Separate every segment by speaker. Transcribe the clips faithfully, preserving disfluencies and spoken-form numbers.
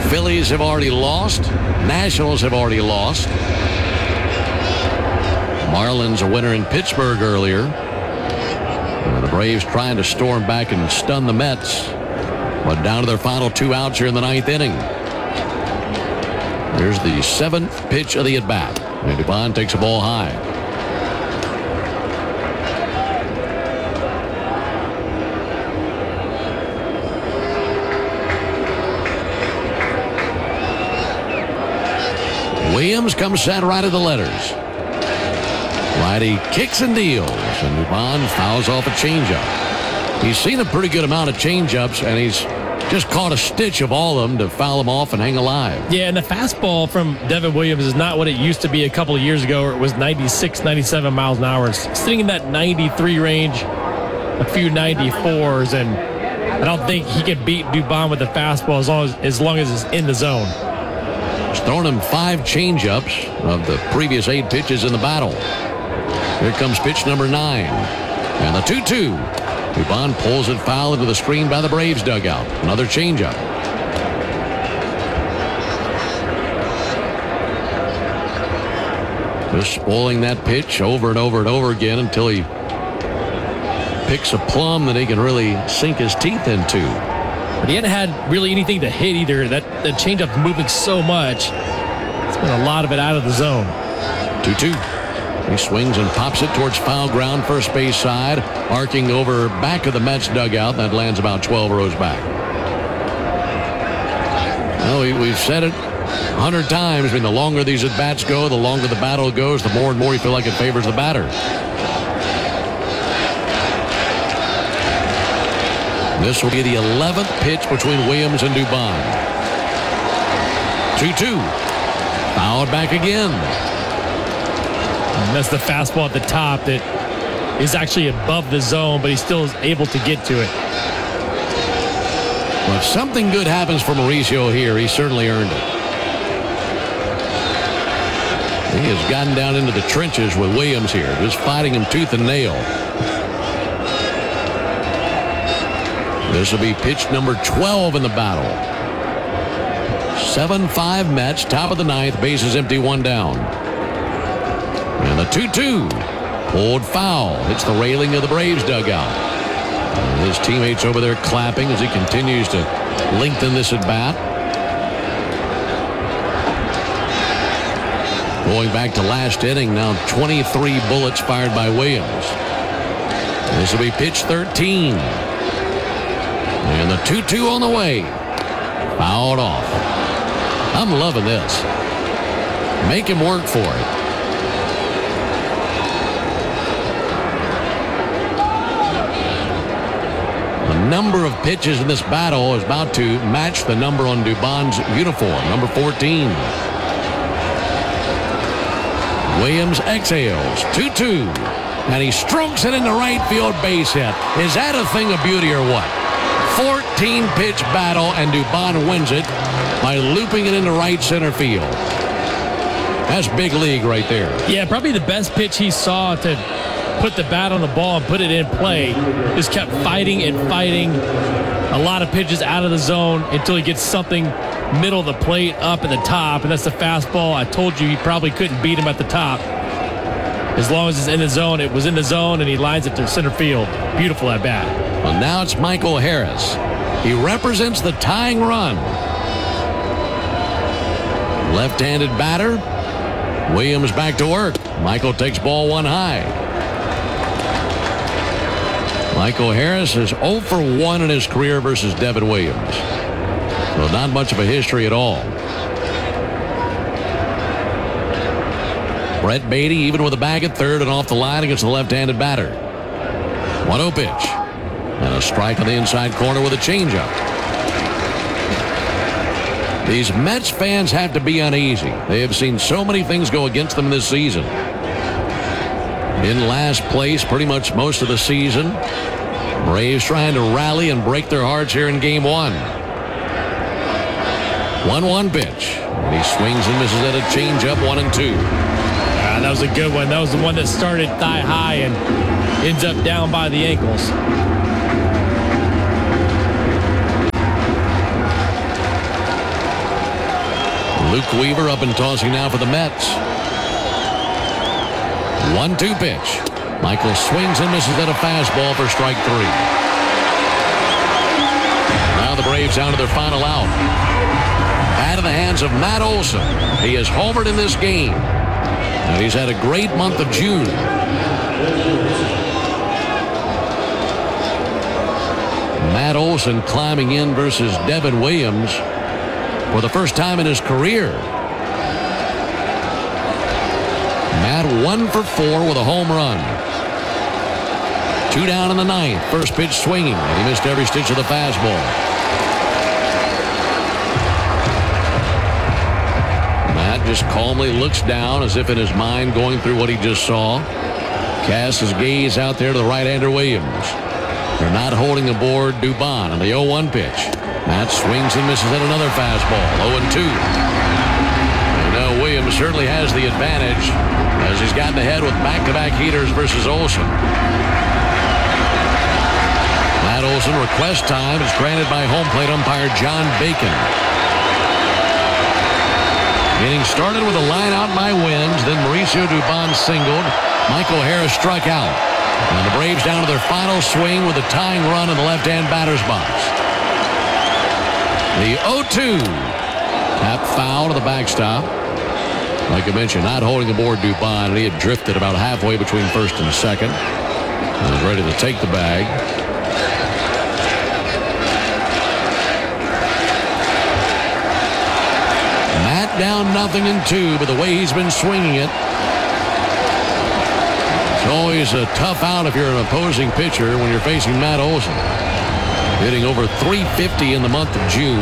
Speaker 1: Phillies have already lost. Nationals have already lost. Marlins a winner in Pittsburgh earlier. Uh, the Braves trying to storm back and stun the Mets. But down to their final two outs here in the ninth inning. Here's the seventh pitch of the at-bat. And Dubon takes a ball high. Williams comes set right of the letters. Righty kicks and deals, and Dubon fouls off a changeup. He's seen a pretty good amount of changeups, and he's just caught a stitch of all of them to foul them off and hang alive.
Speaker 2: Yeah, and the fastball from Devin Williams is not what it used to be a couple of years ago, where it was ninety-six, ninety-seven miles an hour. It's sitting in that ninety-three range, a few ninety-fours, and I don't think he can beat Dubon with the fastball as long as, as long as it's in the zone.
Speaker 1: He's thrown him five changeups of the previous eight pitches in the battle. Here comes pitch number nine. And the two two. Dubon pulls it foul into the screen by the Braves dugout. Another changeup. Just spoiling that pitch over and over and over again until he picks a plum that he can really sink his teeth into.
Speaker 2: But he hadn't had really anything to hit either. That, that changeup's moving so much. It's been a lot of it out of the zone.
Speaker 1: two two. He swings and pops it towards foul ground, first base side, arcing over back of the Mets dugout. That lands about twelve rows back. Well, we, we've said it a hundred times. I mean, the longer these at-bats go, the longer the battle goes, the more and more you feel like it favors the batter. This will be the eleventh pitch between Williams and Dubon. two two. Fouled back again.
Speaker 2: And that's the fastball at the top that is actually above the zone, but he still is able to get to it.
Speaker 1: Well, if something good happens for Mauricio here, he certainly earned it. He has gotten down into the trenches with Williams here, just fighting him tooth and nail. This will be pitch number twelve in the battle. seven five Mets, top of the ninth, bases empty, one down. And the two two. Pulled foul. Hits the railing of the Braves dugout. And his teammates over there clapping as he continues to lengthen this at bat. Going back to last inning, now twenty-three bullets fired by Williams. This will be pitch thirteen. And the two two on the way. Fouled off. I'm loving this. Make him work for it. The number of pitches in this battle is about to match the number on Dubon's uniform, number fourteen. Williams exhales, two two. And he strokes it into right field, base hit. Is that a thing of beauty or what? fourteen pitch battle, and Dubon wins it by looping it into right center field. That's big league right there.
Speaker 2: Yeah, probably the best pitch he saw to put the bat on the ball and put it in play. Just kept fighting and fighting. A lot of pitches out of the zone until he gets something middle of the plate up at the top, and that's the fastball. I told you he probably couldn't beat him at the top. As long as it's in the zone, it was in the zone, and he lines it to center field. Beautiful at bat.
Speaker 1: Well, now it's Michael Harris. He represents the tying run. Left-handed batter. Williams back to work. Michael takes ball one high. Michael Harris is oh for one in his career versus Devin Williams. So not much of a history at all. Brett Beatty even with a bag at third and off the line against the left-handed batter. one oh pitch. And a strike on the inside corner with a changeup. These Mets fans have to be uneasy. They have seen so many things go against them this season. In last place pretty much most of the season. Braves trying to rally and break their hearts here in game one. one one pitch. And he swings and misses at a changeup, one and two.
Speaker 2: Ah, that was a good one. That was the one that started thigh high and ends up down by the ankles.
Speaker 1: Luke Weaver up and tossing now for the Mets. one two pitch. Michael swings and misses at a fastball for strike three. Now the Braves down to their final out. Out of the hands of Matt Olson. He has homered in this game. And he's had a great month of June. Matt Olson climbing in versus Devin Williams for the first time in his career. Matt one for four with a home run. Two down in the ninth. First pitch swinging, and he missed every stitch of the fastball. Matt just calmly looks down as if in his mind going through what he just saw. Casts his gaze out there to the right-hander Williams. They're not holding aboard Dubon on the oh one pitch. Matt swings and misses at another fastball. oh and two. You know, Williams certainly has the advantage as he's gotten ahead with back-to-back heaters versus Olson. Matt Olson request time is granted by home plate umpire John Bacon. Getting started with a line out by Wins, then Mauricio Dubon singled. Michael Harris struck out. And the Braves down to their final swing with a tying run in the left-hand batter's box. The oh two. Tap foul to the backstop. Like I mentioned, not holding aboard Dubon, and he had drifted about halfway between first and second. He was ready to take the bag. Matt down nothing in two, but the way he's been swinging it, it's always a tough out if you're an opposing pitcher when you're facing Matt Olson. Hitting over three fifty in the month of June.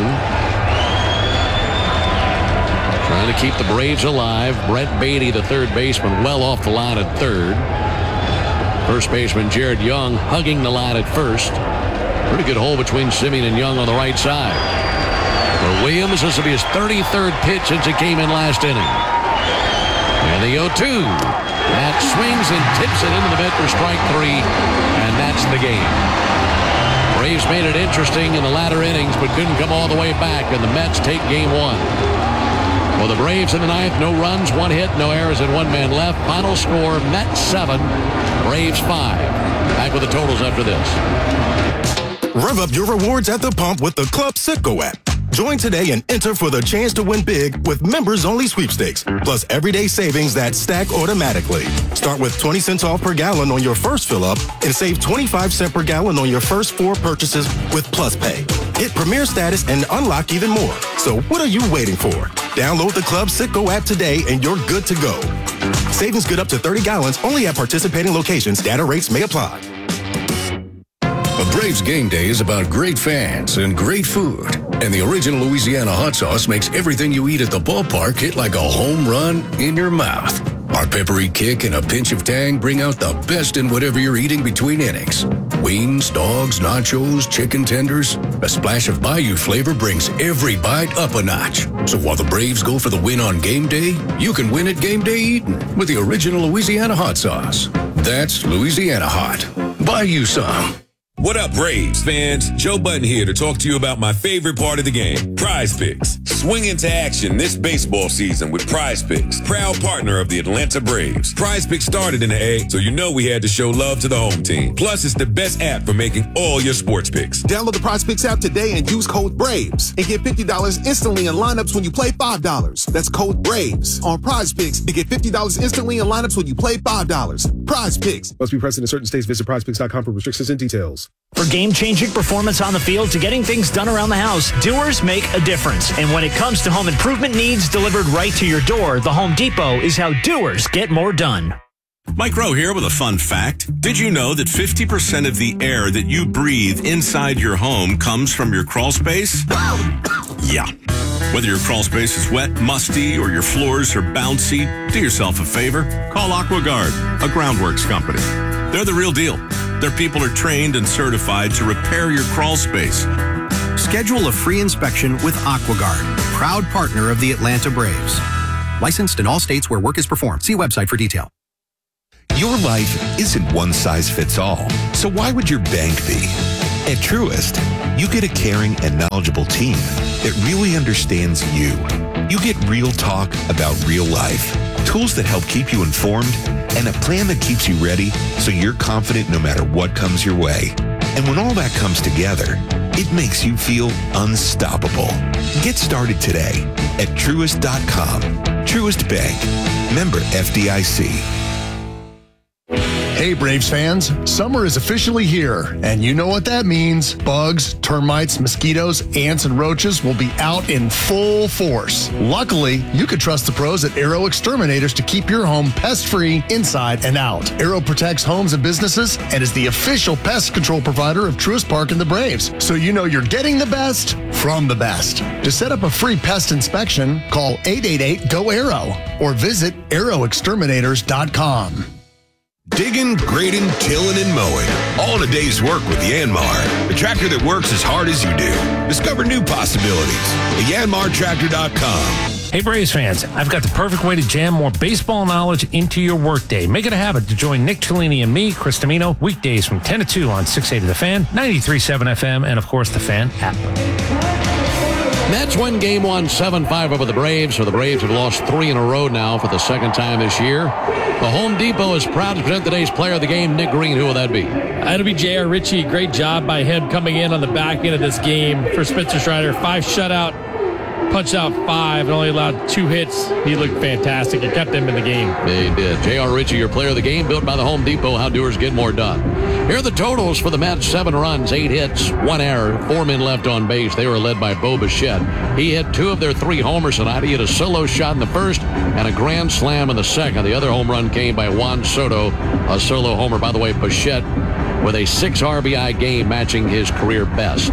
Speaker 1: Trying to keep the Braves alive. Brett Beatty, the third baseman, well off the line at third. First baseman Jared Young hugging the line at first. Pretty good hole between Simeon and Young on the right side. For Williams, this will be his thirty-third pitch since he came in last inning. And the oh two. That swings and tips it into the mitt for strike three, and that's the game. Braves made it interesting in the latter innings, but couldn't come all the way back, and the Mets take game one. For the Braves in the ninth, no runs, one hit, no errors, and one man left. Final score, Mets seven, Braves five. Back with the totals after this.
Speaker 3: Rev up your rewards at the pump with the Club Citgo app. Join today and enter for the chance to win big with members-only sweepstakes, plus everyday savings that stack automatically. Start with twenty cents off per gallon on your first fill-up and save twenty-five cents per gallon on your first four purchases with Plus Pay. Hit Premier status and unlock even more. So what are you waiting for? Download the Club Citgo app today and you're good to go. Savings good up to thirty gallons only at participating locations. Data rates may apply.
Speaker 4: A Braves game day is about great fans and great food. And the original Louisiana hot sauce makes everything you eat at the ballpark hit like a home run in your mouth. Our peppery kick and a pinch of tang bring out the best in whatever you're eating between innings. Wings, dogs, nachos, chicken tenders. A splash of Bayou flavor brings every bite up a notch. So while the Braves go for the win on game day, you can win at game day eating with the original Louisiana hot sauce. That's Louisiana Hot. Buy you some.
Speaker 5: What up, Braves fans? Joe Button here to talk to you about my favorite part of the game, Prize Picks. Swing into action this baseball season with Prize Picks, proud partner of the Atlanta Braves. Prize Picks started in the A, so you know we had to show love to the home team. Plus, it's the best app for making all your sports picks.
Speaker 6: Download the Prize Picks app today and use code BRAVES and get fifty dollars instantly in lineups when you play five dollars. That's code BRAVES on Prize Picks to get fifty dollars instantly in lineups when you play five dollars. Prize Picks.
Speaker 7: Must be present in certain states. Visit prize picks dot com for restrictions and details.
Speaker 8: For game-changing performance on the field to getting things done around the house, Doers make a difference. And when it comes to home improvement needs delivered right to your door, the Home Depot is how Doers get more done.
Speaker 9: Mike Rowe here with a fun fact. Did you know that fifty percent of the air that you breathe inside your home comes from your crawl space? Yeah. Whether your crawl space is wet, musty, or your floors are bouncy, do yourself a favor. Call AquaGuard, a groundworks company. They're the real deal. Their people are trained and certified to repair your crawl space.
Speaker 10: Schedule a free inspection with AquaGuard, proud partner of the Atlanta Braves. Licensed in all states where work is performed. See website for detail.
Speaker 11: Your life isn't one size fits all. So why would your bank be? At Truist, you get a caring and knowledgeable team that really understands you. You get real talk about real life, tools that help keep you informed, and a plan that keeps you ready so you're confident no matter what comes your way. And when all that comes together, it makes you feel unstoppable. Get started today at Truist dot com. Truist Bank. Member F D I C.
Speaker 12: Hey Braves fans, summer is officially here, and you know what that means. Bugs, termites, mosquitoes, ants, and roaches will be out in full force. Luckily, you can trust the pros at Arrow Exterminators to keep your home pest-free inside and out. Arrow protects homes and businesses and is the official pest control provider of Truist Park and the Braves, so you know you're getting the best from the best. To set up a free pest inspection, call eight eight eight, G O, ARROW or visit arrow exterminators dot com.
Speaker 11: Digging, grading, tilling, and mowing. All in a day's work with Yanmar, the tractor that works as hard as you do. Discover new possibilities at yanmar tractor dot com.
Speaker 13: Hey Braves fans, I've got the perfect way to jam more baseball knowledge into your workday. Make it a habit to join Nick Cellini and me, Chris Domino, weekdays from ten to two on six eighty The Fan, ninety-three point seven F M, and of course the Fan app.
Speaker 1: Mets win game one, seven five over the Braves. So the Braves have lost three in a row now for the second time this year. The Home Depot is proud to present today's player of the game, Nick Green. Who will that be?
Speaker 2: That'll be J R. Ritchie. Great job by him coming in on the back end of this game for Spencer Strider. Five shutout, punched out five, and only allowed two hits. He looked fantastic. It kept him in the game.
Speaker 1: They did. J R. Ritchie, your player of the game, built by the Home Depot. How doers get more done. Here are the totals for the Mets. Seven runs, eight hits, one error, four men left on base. They were led by Bo Bichette. He hit two of their three homers tonight. He hit a solo shot in the first and a grand slam in the second. The other home run came by Juan Soto, a solo homer. By the way, Bichette with a six R B I game, matching his career best.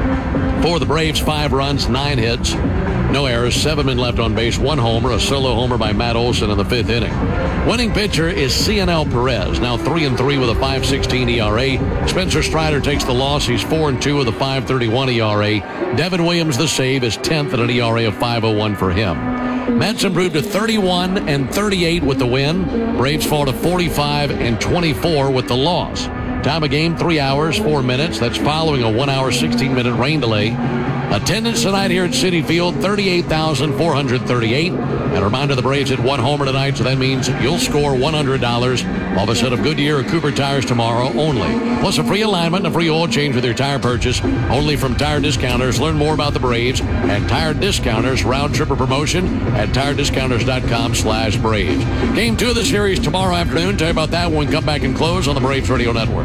Speaker 1: For the Braves, five runs, nine hits, no errors, seven men left on base, one homer, a solo homer by Matt Olson in the fifth inning. Winning pitcher is C N L Perez, now three and three with a five sixteen E R A. Spencer Strider takes the loss. He's four and two with a five thirty-one E R A. Devin Williams, the save, is tenth at an E R A of five oh one for him. Mets improved to thirty-one and thirty-eight with the win. Braves fall to forty-five and twenty-four with the loss. Time of game, three hours, four minutes. That's following a one hour, sixteen minute rain delay. Attendance tonight here at Citi Field, thirty-eight thousand four hundred thirty-eight. And a reminder, the Braves hit one homer tonight, so that means you'll score one hundred dollars off a set of Goodyear or Cooper tires tomorrow only. Plus a free alignment and a free oil change with your tire purchase, only from Tire Discounters. Learn more about the Braves at Tire Discounters. Round tripper promotion at tire discounters dot com slash Braves. Game two of the series tomorrow afternoon. Tell you about that when we come back and close on the Braves Radio Network.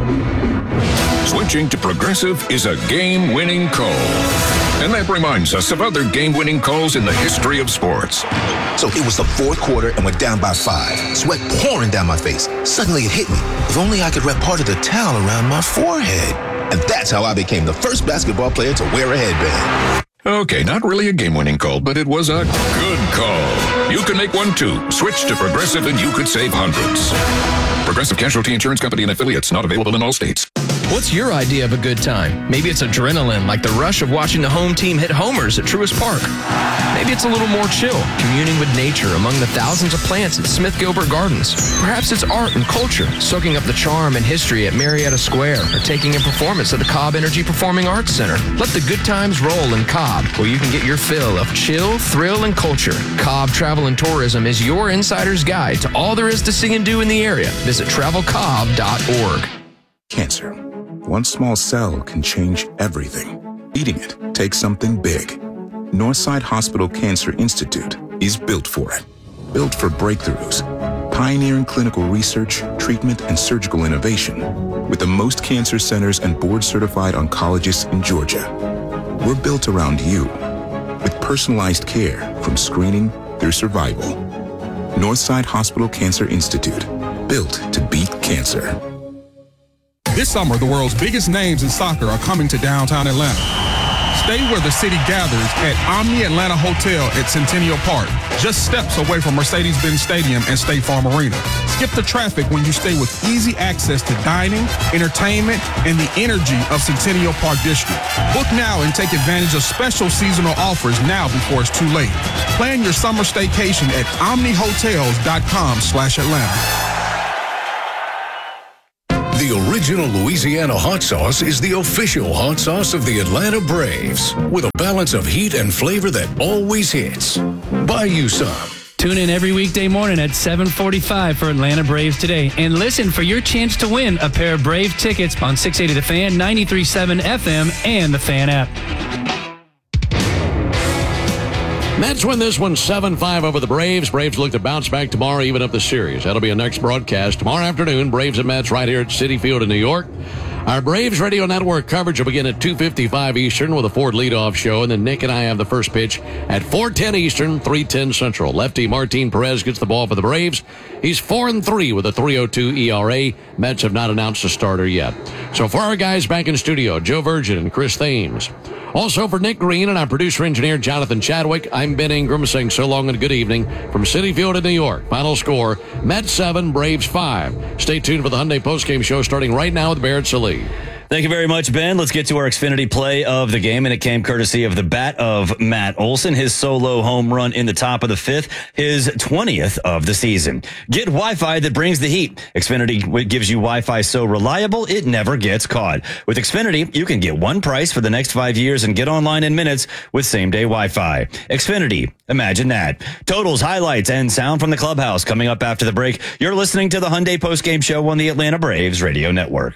Speaker 14: Switching to Progressive is a game-winning call. And that reminds us of other game-winning calls in the history of sports.
Speaker 15: So it was the fourth quarter and we're down by five. Sweat pouring down my face. Suddenly it hit me. If only I could wrap part of the towel around my forehead. And that's how I became the first basketball player to wear a headband.
Speaker 14: Okay, not really a game-winning call, but it was a good call. You can make one too. Switch to Progressive and you could save hundreds. Progressive Casualty Insurance Company and affiliates, not available in all states.
Speaker 16: What's your idea of a good time? Maybe it's adrenaline, like the rush of watching the home team hit homers at Truist Park. Maybe it's a little more chill, communing with nature among the thousands of plants at Smith Gilbert Gardens. Perhaps it's art and culture, soaking up the charm and history at Marietta Square, or taking in performance at the Cobb Energy Performing Arts Center. Let the good times roll in Cobb, where you can get your fill of chill, thrill, and culture. Cobb Travel and Tourism is your insider's guide to all there is to see and do in the area. Visit travel cobb dot org.
Speaker 17: Cancer. One small cell can change everything. Beating it takes something big. Northside Hospital Cancer Institute is built for it. Built for breakthroughs, pioneering clinical research, treatment, and surgical innovation, with the most cancer centers and board-certified oncologists in Georgia. We're built around you, with personalized care from screening through survival. Northside Hospital Cancer Institute, built to beat cancer.
Speaker 18: This summer, the world's biggest names in soccer are coming to downtown Atlanta. Stay where the city gathers at Omni Atlanta Hotel at Centennial Park, just steps away from Mercedes-Benz Stadium and State Farm Arena. Skip the traffic when you stay with easy access to dining, entertainment, and the energy of Centennial Park District. Book now and take advantage of special seasonal offers now before it's too late. Plan your summer staycation at omni hotels dot com slash Atlanta.
Speaker 4: The original original Louisiana hot sauce is the official hot sauce of the Atlanta Braves, with a balance of heat and flavor that always hits. Buy you some.
Speaker 19: Tune in every weekday morning at seven forty-five for Atlanta Braves Today. And listen for your chance to win a pair of Brave tickets on six eighty The Fan, ninety-three point seven F M, and the Fan app.
Speaker 1: Mets win this one seven five over the Braves. Braves look to bounce back tomorrow, even up the series. That'll be a next broadcast tomorrow afternoon. Braves and Mets right here at Citi Field in New York. Our Braves Radio Network coverage will begin at two fifty-five Eastern with a Ford leadoff show, and then Nick and I have the first pitch at four ten Eastern, three ten Central. Lefty Martin Perez gets the ball for the Braves. He's four and three with a three oh two E R A. Mets have not announced a starter yet. So for our guys back in studio, Joe Virgin and Chris Thames. Also for Nick Green and our producer-engineer Jonathan Chadwick, I'm Ben Ingram saying so long and good evening from Citi Field in New York. Final score, Mets seven, Braves five. Stay tuned for the Hyundai postgame show starting right now with Barrett Sallee.
Speaker 20: Thank you very much, Ben. Let's get to our Xfinity play of the game, and it came courtesy of the bat of Matt Olson, his solo home run in the top of the fifth, his twentieth of the season. Get Wi-Fi that brings the heat. Xfinity gives you Wi-Fi so reliable, it never gets caught. With Xfinity, you can get one price for the next five years and get online in minutes with same-day Wi-Fi. Xfinity, imagine that. Totals, highlights, and sound from the clubhouse coming up after the break. You're listening to the Hyundai postgame show on the Atlanta Braves Radio Network.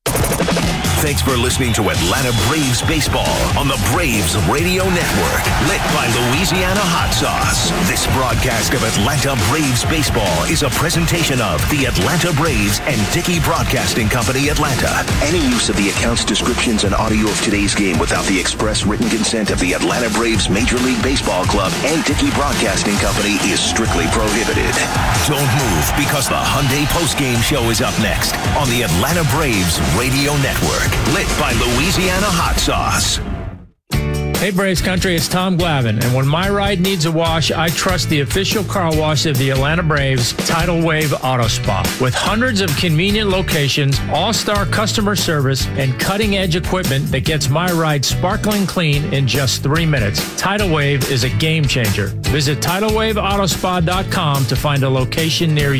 Speaker 21: Thanks for listening to Atlanta Braves Baseball on the Braves Radio Network, lit by Louisiana Hot Sauce. This broadcast of Atlanta Braves Baseball is a presentation of the Atlanta Braves and Dickey Broadcasting Company, Atlanta.
Speaker 15: Any use of the accounts, descriptions, and audio of today's game without the express written consent of the Atlanta Braves Major League Baseball Club and Dickey Broadcasting Company is strictly prohibited.
Speaker 21: Don't move, because the Hyundai postgame show is up next on the Atlanta Braves Radio Network, lit by Louisiana Hot Sauce.
Speaker 13: Hey, Braves Country, it's Tom Glavine, and when my ride needs a wash, I trust the official car wash of the Atlanta Braves, Tidal Wave Auto Spa. With hundreds of convenient locations, all-star customer service, and cutting-edge equipment that gets my ride sparkling clean in just three minutes, Tidal Wave is a game changer. Visit tidal wave auto spa dot com to find a location near you.